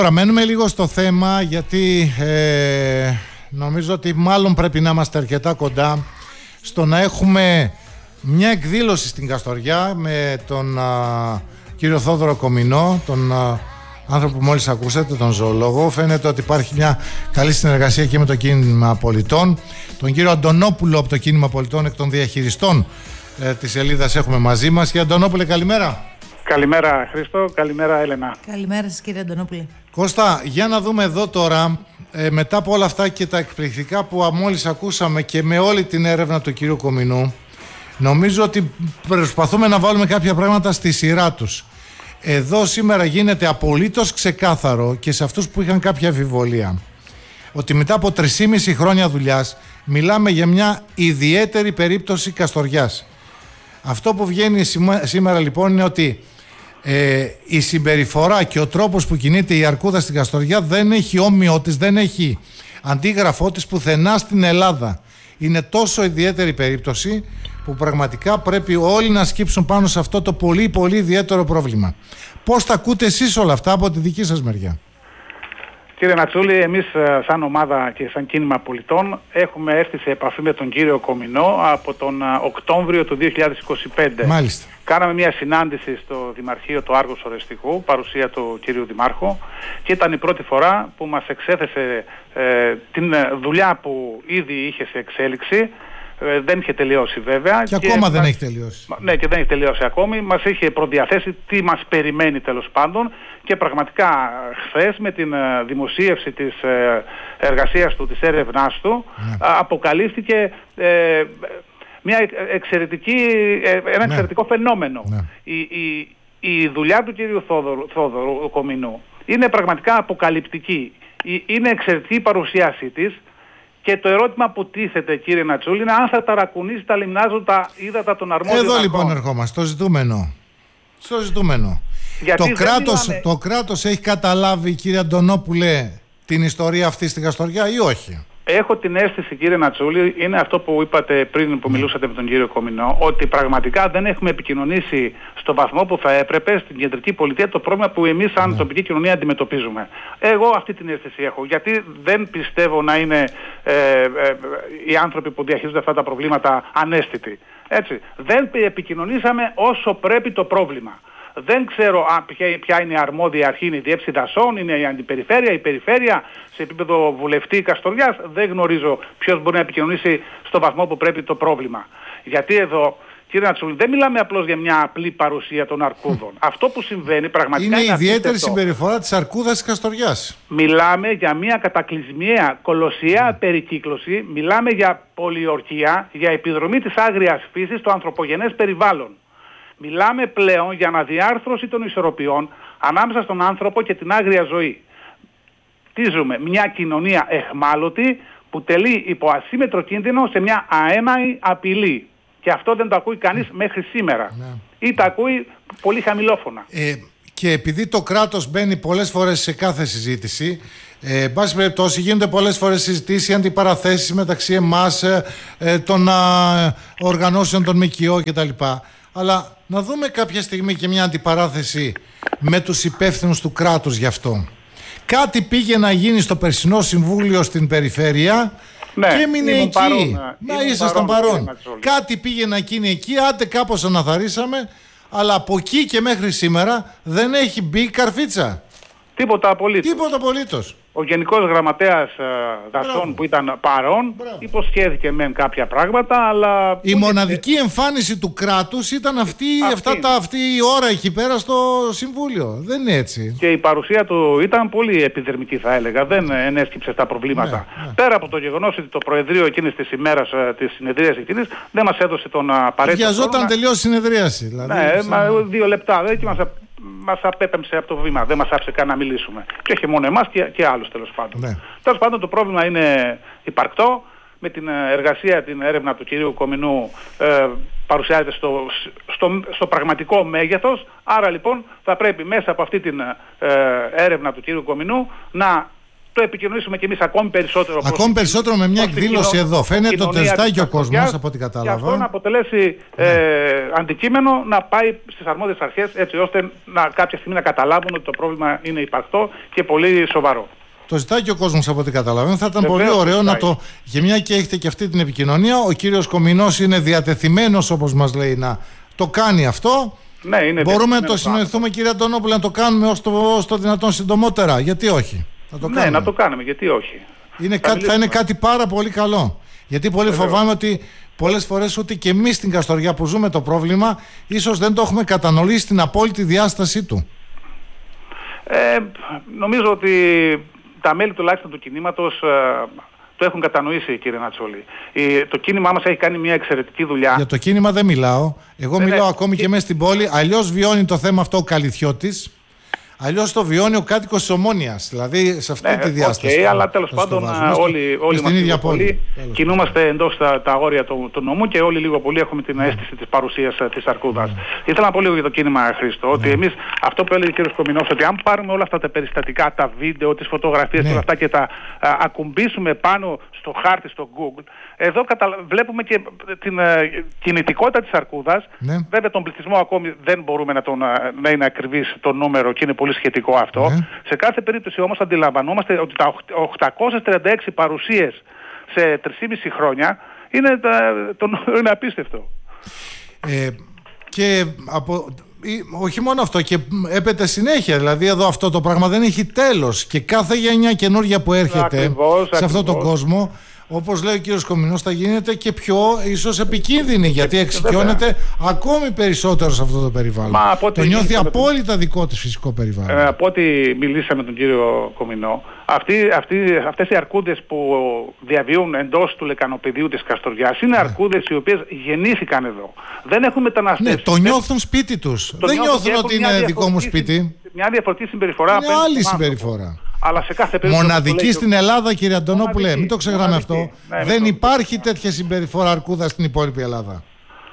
Μένουμε λίγο στο θέμα, γιατί νομίζω ότι μάλλον πρέπει να είμαστε αρκετά κοντά στο να έχουμε μια εκδήλωση στην Καστοριά με τον κύριο Θόδωρο Κομινό, τον άνθρωπο που μόλις ακούσατε, τον ζωολόγο. Φαίνεται ότι υπάρχει μια καλή συνεργασία και με το Κίνημα Πολιτών. Τον κύριο Αντωνόπουλο από το Κίνημα Πολιτών, εκ των διαχειριστών της σελίδας, έχουμε μαζί μας. Κύριε Αντωνόπουλε, καλημέρα. Καλημέρα Χρήστο, καλημέρα Έλενα. Καλημέρα σας κύριε Αντωνόπουλε. Κώστα, για να δούμε εδώ τώρα, μετά από όλα αυτά και τα εκπληκτικά που μόλις ακούσαμε και με όλη την έρευνα του κυρίου Κομινού, νομίζω ότι προσπαθούμε να βάλουμε κάποια πράγματα στη σειρά τους. Εδώ σήμερα γίνεται απολύτως ξεκάθαρο και σε αυτούς που είχαν κάποια αμφιβολία ότι μετά από 3,5 χρόνια δουλειάς μιλάμε για μια ιδιαίτερη περίπτωση Καστοριάς. Αυτό που βγαίνει σήμερα λοιπόν είναι ότι η συμπεριφορά και ο τρόπος που κινείται η αρκούδα στην Καστοριά δεν έχει όμοιο της, δεν έχει αντίγραφό της πουθενά στην Ελλάδα. Είναι τόσο ιδιαίτερη περίπτωση που πραγματικά πρέπει όλοι να σκύψουν πάνω σε αυτό το πολύ πολύ ιδιαίτερο πρόβλημα. Πώς τα ακούτε εσείς όλα αυτά από τη δική σας μεριά? Κύριε Νατσούλη, εμείς σαν ομάδα και σαν Κίνημα Πολιτών έχουμε έρθει σε επαφή με τον κύριο Κομινό από τον Οκτώβριο του 2025. Μάλιστα. Κάναμε μια συνάντηση στο Δημαρχείο του Άργους Ορεστικού, παρουσία του κύριου Δημάρχου, και ήταν η πρώτη φορά που μας εξέθεσε την δουλειά που ήδη είχε σε εξέλιξη. Δεν είχε τελειώσει βέβαια. Και ακόμα δεν έχει τελειώσει. Ναι, και δεν έχει τελειώσει ακόμη. Μας είχε προδιαθέσει τι μας περιμένει τέλος πάντων, και πραγματικά χθες με την δημοσίευση της εργασίας του, της έρευνάς του, αποκαλύφθηκε μια ένα εξαιρετικό φαινόμενο. Η δουλειά του κύριου Θόδωρου Κομινού είναι πραγματικά αποκαλυπτική. Είναι εξαιρετική η παρουσίασή της. Και το ερώτημα που τίθεται, κύριε Νατσούλη, είναι αν θα ταρακουνήσει τα λιμνάζουν τα ύδατα των αρμόδιων. Εδώ λοιπόν ερχόμαστε στο ζητούμενο. Το κράτος έχει καταλάβει, κύριε Αντωνόπουλε, την ιστορία αυτή στην Καστοριά ή όχι? Έχω την αίσθηση, κύριε Νατσούλη, είναι αυτό που είπατε πριν που μιλούσατε με τον κύριο Κομινό, ότι πραγματικά δεν έχουμε επικοινωνήσει στο βαθμό που θα έπρεπε στην κεντρική πολιτεία το πρόβλημα που εμείς σαν τοπική κοινωνία αντιμετωπίζουμε. Εγώ αυτή την αίσθηση έχω, γιατί δεν πιστεύω να είναι οι άνθρωποι που διαχειρίζονται αυτά τα προβλήματα ανέστητοι. Έτσι. Δεν επικοινωνήσαμε όσο πρέπει το πρόβλημα. Δεν ξέρω ποια είναι η αρμόδια αρχή, είναι η διεύθυνση δασών, είναι η αντιπεριφέρεια, η περιφέρεια, σε επίπεδο βουλευτή Καστοριάς. Δεν γνωρίζω ποιος μπορεί να επικοινωνήσει στο βαθμό που πρέπει το πρόβλημα. Γιατί εδώ, κύριε Νατσούλη, δεν μιλάμε απλώς για μια απλή παρουσία των αρκούδων. Αυτό που συμβαίνει πραγματικά είναι ιδιαίτερη συμπεριφορά της αρκούδας της Καστοριάς. Μιλάμε για μια κατακλυσμιαία, κολοσιαία περικύκλωση, μιλάμε για πολιορκία, για επιδρομή της άγριας φύσης στο ανθρωπογενές περιβάλλον. Μιλάμε πλέον για αναδιάρθρωση των ισορροπιών ανάμεσα στον άνθρωπο και την άγρια ζωή. Τι ζούμε? Μια κοινωνία εχμάλωτη που τελεί υπό ασύμετρο κίνδυνο σε μια αέμαη απειλή. Και αυτό δεν το ακούει κανείς μέχρι σήμερα. Ή το ακούει πολύ χαμηλόφωνα. Και επειδή το κράτος μπαίνει πολλές φορές σε κάθε συζήτηση, εν πάση περιπτώσει γίνονται πολλές φορές συζητήσεις, αντιπαραθέσεις μεταξύ εμάς, των οργανώσεων των ΜΚΟ κτλ. Αλλά να δούμε κάποια στιγμή και μια αντιπαράθεση με τους υπεύθυνους του κράτους γι' αυτό. Κάτι πήγε να γίνει στο περσινό συμβούλιο στην περιφέρεια, και έμεινε εκεί. Ήσασταν παρόν. Κάτι πήγε να γίνει εκεί, άντε κάπως αναθαρίσαμε, αλλά από εκεί και μέχρι σήμερα δεν έχει μπει καρφίτσα. Τίποτα απολύτως. Ο Γενικός Γραμματέας Δασών που ήταν παρόν υποσχέθηκε μεν κάποια πράγματα, αλλά... Η μοναδική εμφάνιση του κράτους ήταν αυτή η ώρα εκεί πέρα στο Συμβούλιο. Δεν είναι έτσι. Και η παρουσία του ήταν πολύ επιδερμική, θα έλεγα. Δεν ενέσκυψε στα προβλήματα. Πέρα από το γεγονός ότι το Προεδρείο εκείνης της ημέρας της συνεδρίας εκείνης δεν μας έδωσε τον απαραίτητο... Βιαζόταν τελείως συνεδρίαση. Δηλαδή, 2 λεπτά. Μας απέπεμψε από το βήμα, δεν μας άφησε καν να μιλήσουμε. Και όχι μόνο εμάς και άλλους τέλος πάντων. Τέλος πάντων το πρόβλημα είναι υπαρκτό. Με την εργασία, την έρευνα του κυρίου Κομινού παρουσιάζεται στο πραγματικό μέγεθος. Άρα λοιπόν θα πρέπει μέσα από αυτή την έρευνα του κυρίου Κομινού να το επικοινωνήσουμε κι εμείς ακόμη περισσότερο. Ακόμη περισσότερο με μια εκδήλωση εδώ. Φαίνεται το ζητάει και ο κόσμος, από ό,τι κατάλαβα. Και αυτό να αποτελέσει αντικείμενο να πάει στις αρμόδιες αρχές, έτσι ώστε κάποια στιγμή να καταλάβουν ότι το πρόβλημα είναι υπαρκτό και πολύ σοβαρό. Το ζητάει και ο κόσμος, από ό,τι καταλαβαίνω. Θα ήταν πολύ ωραίο να το. Και μια και έχετε και αυτή την επικοινωνία, ο κύριος Κομινός είναι διατεθειμένος, όπως μας λέει, να το κάνει αυτό. Ναι, είναι μπορούμε να το συνοηθούμε, κύριε Αντωνόπουλε, να το κάνουμε ως το δυνατόν συντομότερα. Γιατί όχι? Ναι, να το κάνουμε, γιατί όχι. Θα είναι κάτι πάρα πολύ καλό. Γιατί πολύ φοβάμαι ότι πολλές φορές ούτε και εμείς στην Καστοριά που ζούμε το πρόβλημα, ίσως δεν το έχουμε κατανοήσει στην απόλυτη διάστασή του. Νομίζω ότι τα μέλη τουλάχιστον του κινήματος το έχουν κατανοήσει, κύριε Νατσόλη. Το κίνημά μας έχει κάνει μια εξαιρετική δουλειά. Για το κίνημα δεν μιλάω. Εγώ μιλάω ακόμη και μέσα στην πόλη. Αλλιώς βιώνει το θέμα αυτό ο Καλυθιώτης. Αλλιώς το βιώνει ο κάτοικος της Ομόνοιας. Δηλαδή σε αυτή τη διάσταση. Αλλά τέλος πάντων όλοι μας λίγο πολύ κινούμαστε εντός τα όρια του νομού και όλοι λίγο πολύ έχουμε την αίσθηση της παρουσίας της Αρκούδας. Ήθελα να πω λίγο για το κίνημα, Χρήστο, ότι εμείς αυτό που έλεγε ο κ. Κομινός, ότι αν πάρουμε όλα αυτά τα περιστατικά, τα βίντεο, τις φωτογραφίες, όλα αυτά και τα ακουμπήσουμε πάνω στο χάρτη, στο Google, εδώ βλέπουμε και την κινητικότητα της Αρκούδας. Βέβαια τον πληθυσμό ακόμη δεν μπορούμε να είναι ακριβής το νούμερο και είναι πολύ σχετικό αυτό. Σε κάθε περίπτωση όμως αντιλαμβανόμαστε ότι τα 836 παρουσίες σε 3,5 χρόνια είναι απίστευτο. Και όχι μόνο αυτό, και έπεται συνέχεια. Δηλαδή εδώ αυτό το πράγμα δεν έχει τέλος. Και κάθε γενιά καινούργια που έρχεται σε αυτόν τον κόσμο, όπως λέει ο κύριος Κομινός, θα γίνεται και πιο ίσως επικίνδυνη, γιατί εξοικειώνεται ακόμη περισσότερο σε αυτό το περιβάλλον. Το νιώθει απόλυτα δικό της φυσικό περιβάλλον. Από ό,τι μιλήσαμε με τον κύριο Κομινό, αυτές οι αρκούδες που διαβιούν εντός του λεκανοπεδίου της Καστοριάς είναι αρκούδες οι οποίες γεννήθηκαν εδώ. Δεν έχουν μεταναστεύσει. Ναι, το νιώθουν σπίτι τους. Δεν νιώθουν ότι είναι δικό μου σπίτι. Μια διαφορετική συμπεριφορά. Είναι άλλη συμπεριφορά. Αλλά σε κάθε περίπτωση. Μοναδική στην Ελλάδα, κύριε Αντωνόπουλε, μην το ξεχνάμε αυτό. Δεν υπάρχει τέτοια συμπεριφορά αρκούδα στην υπόλοιπη Ελλάδα.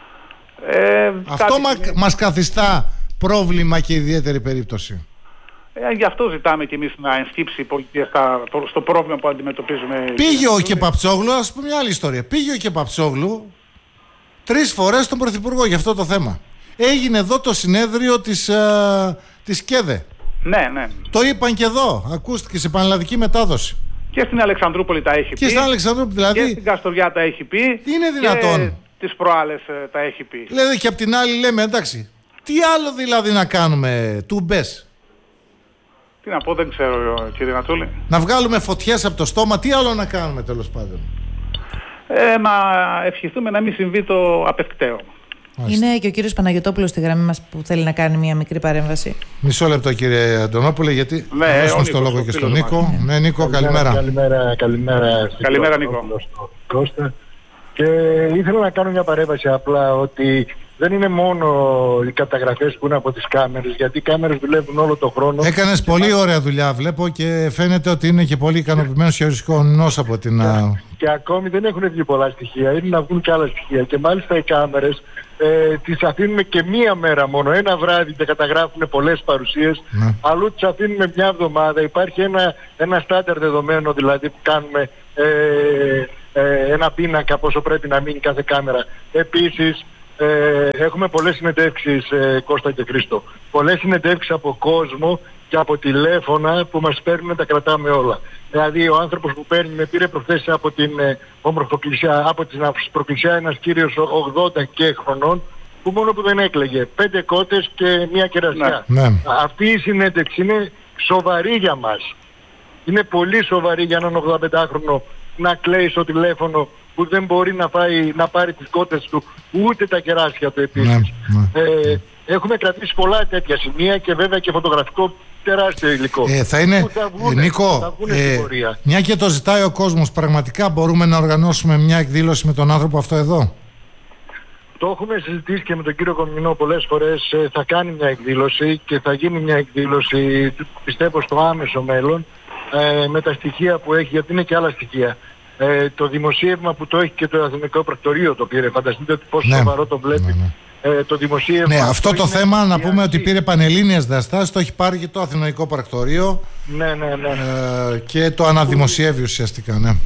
Αυτό μας καθιστά πρόβλημα και ιδιαίτερη περίπτωση. Γι' αυτό ζητάμε κι εμείς να ενσκύψει η πολιτεία στο πρόβλημα που αντιμετωπίζουμε. Πήγε ο Κεπαπτσόγλου, ας πούμε μια άλλη ιστορία. Πήγε ο Κεπαπτσόγλου 3 φορές στον Πρωθυπουργό για αυτό το θέμα. Έγινε εδώ το συνέδριο της ΚΕΔΕ. Ναι. Το είπαν και εδώ, ακούστηκε σε πανελλαδική μετάδοση. Και στην Αλεξανδρούπολη τα έχει πει. Και στην Αλεξανδρούπολη, δηλαδή. Και στην Καστοριά τα έχει πει. Τι είναι δυνατόν? Και τις προάλλες τα έχει πει. Δηλαδή και απ' την άλλη λέμε, εντάξει, τι άλλο δηλαδή να κάνουμε, τουμπές? Τι να πω, δεν ξέρω, κύριε Νατσόλη. Να βγάλουμε φωτιές από το στόμα, τι άλλο να κάνουμε τέλος πάντων? Να ευχηθούμε να μην συμβεί το απευκταίο. Είναι και ο κύριος Παναγιωτόπουλος στη γραμμή μας που θέλει να κάνει μια μικρή παρέμβαση. Μισό λεπτό, κύριε Αντωνόπουλε, γιατί θα δώσουμε στο λόγο και στον Νίκο. Ναι, Νίκο, καλημέρα. Καλημέρα, Νίκο. Κώστα. Και ήθελα να κάνω μια παρέμβαση απλά, ότι δεν είναι μόνο οι καταγραφές που είναι από τις κάμερες, γιατί οι κάμερες δουλεύουν όλο τον χρόνο. Έκανες πολύ ωραία δουλειά, βλέπω, και φαίνεται ότι είναι και πολύ ικανοποιημένος και οριστικός από την... Και ακόμη δεν έχουν βγει πολλά στοιχεία, είναι να βγουν και άλλα στοιχεία. Και μάλιστα οι κάμερες τις αφήνουμε και μία μέρα μόνο. Ένα βράδυ δεν καταγράφουν πολλές παρουσίες, αλλού τις αφήνουμε μια εβδομάδα. Υπάρχει ένα στάνταρ δεδομένο, δηλαδή που κάνουμε ένα πίνακα πόσο πρέπει να μείνει κάθε κάμερα. Επίσης, έχουμε πολλές συνεντεύξεις, Κώστα και Χρήστο. Πολλές συνεντεύξεις από κόσμο και από τηλέφωνα που μας παίρνουν, τα κρατάμε όλα. Δηλαδή ο άνθρωπος που με πήρε προχθές από την Ομορφοκλησιά, από την Προκλησιά, ένας κύριος 80 και χρονών, που μόνο που δεν έκλαιγε 5 κότες και μια κερασιά. Αυτή η συνέντευξη είναι σοβαρή για μας. Είναι πολύ σοβαρή για έναν 85χρονο να κλαίει στο τηλέφωνο, που δεν μπορεί να πάρει τις κότες του, ούτε τα κεράσια του επίσης. Έχουμε κρατήσει πολλά τέτοια σημεία και βέβαια και φωτογραφικό τεράστιο υλικό. Θα είναι, Νίκο, μια και το ζητάει ο κόσμος, πραγματικά μπορούμε να οργανώσουμε μια εκδήλωση με τον άνθρωπο αυτό εδώ? Το έχουμε συζητήσει και με τον κύριο Κομινό πολλές φορές. Θα κάνει μια εκδήλωση και θα γίνει μια εκδήλωση, πιστεύω, στο άμεσο μέλλον, με τα στοιχεία που έχει, γιατί είναι και άλλα στοιχεία. Το δημοσίευμα που το έχει και το Εθνικό Πρακτορείο το πήρε. Φανταστείτε ότι πόσο σοβαρό το βλέπει το δημοσίευμα. Ναι, αυτό το θέμα να πούμε ότι πήρε πανελλήνιες διαστάσεις, το έχει πάρει και το Αθηναϊκό Πρακτορείο. Ναι. Και το αναδημοσιεύει ουσιαστικά, ναι.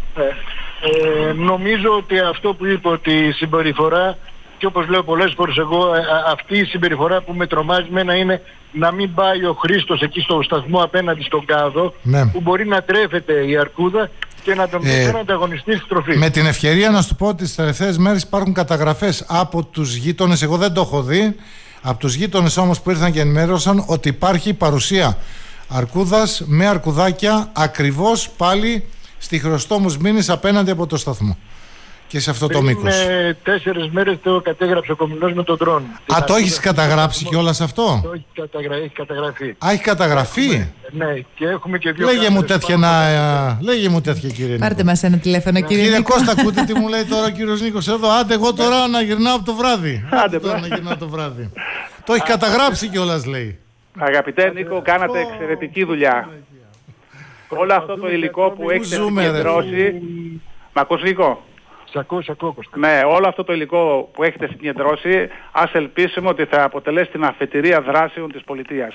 Νομίζω ότι αυτό που είπε, ότι η συμπεριφορά, και όπως λέω πολλές φορές εγώ, αυτή η συμπεριφορά που με τρομάζει μένα είναι να μην πάει ο Χρήστος εκεί στο σταθμό απέναντι στον κάδο, ναι, που μπορεί να τρέφεται η αρκούδα και να τον να ανταγωνιστεί στη στροφή. Με την ευκαιρία να σου πω ότι τις τελευταίες μέρες υπάρχουν καταγραφές από τους γείτονες, εγώ δεν το έχω δει, από τους γείτονες όμως που ήρθαν και ενημέρωσαν ότι υπάρχει παρουσία αρκούδας με αρκουδάκια ακριβώς πάλι στη Χρωστόμους Μήνης απέναντι από το σταθμό και σε αυτό το μήκος. Πριν 4 μέρες το κατέγραψε ο Κομινός με τον drone. Το έχεις καταγράψει κιόλας αυτό? Το έχει καταγραφεί. Έχει καταγραφεί? Ναι, και έχουμε και 2 Λέγε μου τέτοια κύριε Νίκο. Πάρτε μας ένα τηλέφωνο κύριε Κύριε Νίκο. Κώστα, ακούτε τι μου λέει τώρα ο κύριος Νίκος εδώ? Άντε εγώ τώρα να γυρνάω από το βράδυ. Το έχει καταγράψει κιόλας, λέει. Αγαπητέ Νίκο, κάνατε εξαιρετική δουλειά. Όλο αυτό το υλικό που έχετε συγκεντρώσει... Μ' ακούς, Νίκο? Σ' ακούω, Κώστα. Ναι, όλο αυτό το υλικό που έχετε συγκεντρώσει, ας ελπίσουμε ότι θα αποτελέσει την αφετηρία δράσεων της πολιτείας.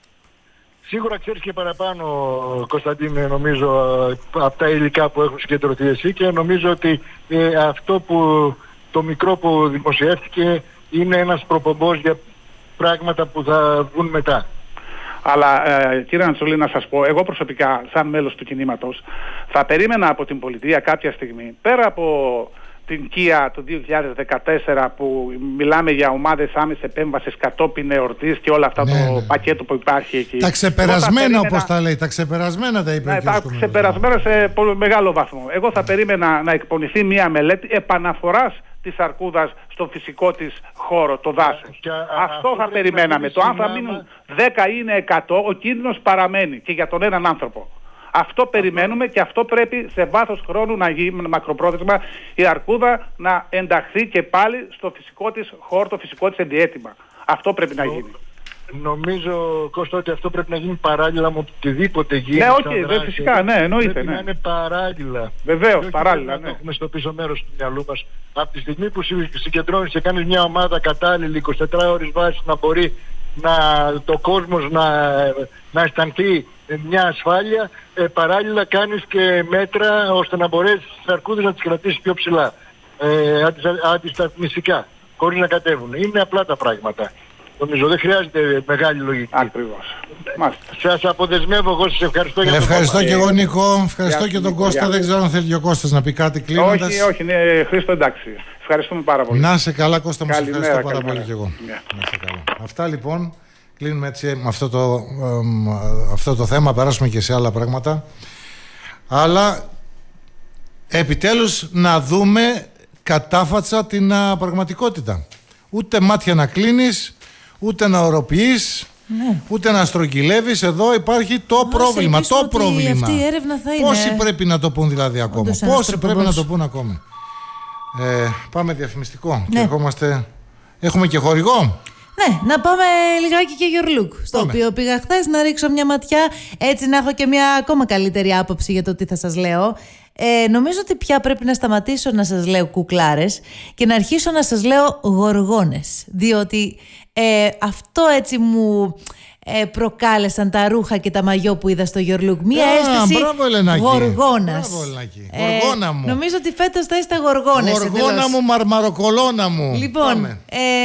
Σίγουρα ξέρεις και παραπάνω, Κωνσταντίνε, νομίζω, από τα υλικά που έχουν συγκεντρωθεί εσύ, και νομίζω ότι αυτό που το μικρό που δημοσιεύτηκε είναι ένας προπομπός για πράγματα που θα βγουν μετά. Αλλά κύριε Αντσούλη, να σας πω, εγώ προσωπικά σαν μέλος του κινήματος θα περίμενα από την πολιτεία κάποια στιγμή, πέρα από την Κία του 2014 που μιλάμε για ομάδες άμεσης επέμβασης κατόπιν εορτής και όλα αυτά, το πακέτο που υπάρχει εκεί. Τα ξεπερασμένα, όπως τα λέει, τα ξεπερασμένα τα είπε ο κ. Τα ξεπερασμένα σε πολύ μεγάλο βαθμό. Εγώ θα περίμενα να εκπονηθεί μια μελέτη επαναφοράς της αρκούδας στο φυσικό της χώρο, το δάσος. Αυτό θα περιμέναμε. Το αν θα μείνουν 10 ή είναι 100, ο κίνδυνος παραμένει και για τον έναν άνθρωπο. Αυτό περιμένουμε και αυτό πρέπει σε βάθος χρόνου να γίνει μακροπρόθεσμα, η αρκούδα να ενταχθεί και πάλι στο φυσικό της χώρο, το φυσικό της ενδιαίτημα. Αυτό πρέπει να γίνει. Νομίζω, Κώστα, ότι αυτό πρέπει να γίνει παράλληλα με οτιδήποτε γίνει. Ναι, όχι, φυσικά, ναι, εννοείται. Πρέπει να είναι παράλληλα. Βεβαίως, παράλληλα. Να το έχουμε στο πίσω μέρος του μυαλού μας. Από τη στιγμή που συγκεντρώνεις και κάνεις μια ομάδα κατάλληλη 24 ώρες βάσης, να μπορεί το κόσμος να αισθανθεί μια ασφάλεια, παράλληλα κάνεις και μέτρα ώστε να μπορέσεις τις αρκούδες να τις κρατήσεις πιο ψηλά, αντισταθμιστικά, χωρίς να κατέβουν. Είναι απλά τα πράγματα. Νομίζω δεν χρειάζεται μεγάλη λογική. Ακριβώς. Σας αποδεσμεύω, εγώ σας ευχαριστώ για το Ευχαριστώ και εγώ, Νίκο. Ευχαριστώ και τον Κώστα. Δεν ξέρω αν θέλει ο Κώστας να πει κάτι κλείνοντας. Όχι, ναι, Χρήστο, εντάξει. Ευχαριστούμε πάρα πολύ. Να σε καλά, Κώστα, μου ευχαριστώ πάρα καλημέρα. πολύ και εγώ. Να σε καλά. Αυτά λοιπόν. Κλείνουμε έτσι με αυτό το θέμα. Περάσουμε και σε άλλα πράγματα. Αλλά επιτέλους να δούμε κατάφατσα την πραγματικότητα. Ούτε μάτια να κλείνεις, ούτε να οροποιείς, ούτε να στρογγυλεύεις. Εδώ υπάρχει το πρόβλημα. Αυτή η έρευνα θα είναι. Πόσοι πρέπει να το πούν δηλαδή ακόμα? Πόσοι πρέπει να το πούν ακόμα? Πάμε διαφημιστικό. Και ερχόμαστε. Έχουμε και χορηγό. Ναι, να πάμε λιγάκι και Your Look, στο οποίο πήγα χθες να ρίξω μια ματιά, έτσι να έχω και μια ακόμα καλύτερη άποψη για το τι θα σας λέω. Νομίζω ότι πια πρέπει να σταματήσω να σας λέω κουκλάρες και να αρχίσω να σας λέω γοργόνες, διότι αυτό έτσι μου προκάλεσαν τα ρούχα και τα μαγιό που είδα στο Your Look. Μία αίσθηση γοργόνας. Γοργόνα μου. Νομίζω ότι φέτος θα είστε γοργόνες. Γοργόνα μου, μαρμαροκολόνα μου. Λοιπόν,